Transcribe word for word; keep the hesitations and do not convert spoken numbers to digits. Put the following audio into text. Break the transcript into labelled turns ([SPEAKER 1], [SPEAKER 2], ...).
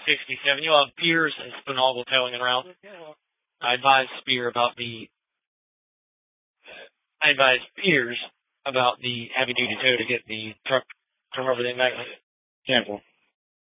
[SPEAKER 1] sixty-seven. You'll have Piers and Spinaldo tailing it around. I advise Spear about the. I advise Piers about the heavy-duty tow to get the truck from over the embankment.
[SPEAKER 2] Cancel.